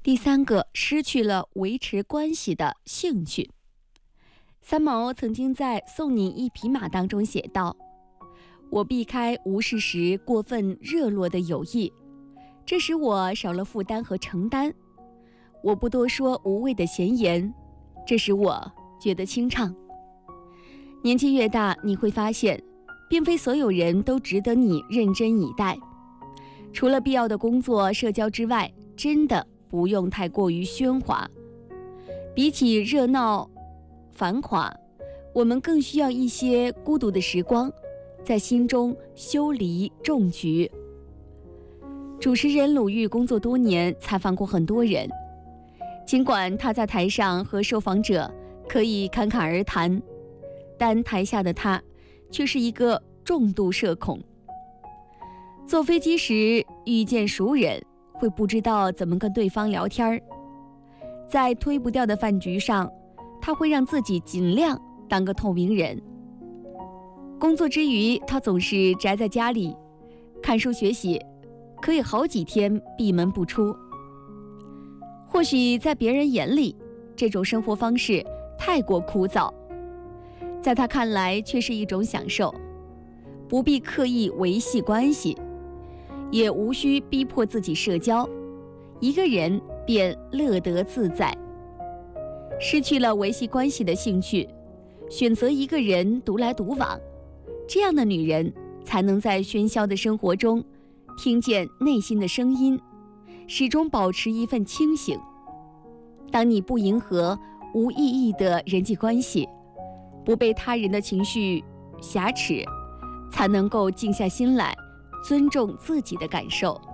第三个，失去了维持关系的兴趣。三毛曾经在《送你一匹马》当中写道：我避开无事时过分热络的友谊，这使我少了负担和承担。我不多说无谓的闲言，这使我觉得清畅。年纪越大，你会发现，并非所有人都值得你认真以待。除了必要的工作、社交之外，真的不用太过于喧哗。比起热闹繁华，我们更需要一些孤独的时光，在心中修篱种菊。主持人鲁豫工作多年，采访过很多人。尽管他在台上和受访者可以侃侃而谈，但台下的他却是一个重度社恐。坐飞机时遇见熟人，会不知道怎么跟对方聊天。在推不掉的饭局上，他会让自己尽量当个透明人。工作之余，他总是宅在家里看书学习，可以好几天闭门不出。或许在别人眼里，这种生活方式太过枯燥，在他看来却是一种享受。不必刻意维系关系，也无需逼迫自己社交，一个人便乐得自在。失去了维系关系的兴趣，选择一个人独来独往，这样的女人才能在喧嚣的生活中听见内心的声音，始终保持一份清醒。当你不迎合无意义的人际关系，不被他人的情绪挟持，才能够静下心来，尊重自己的感受。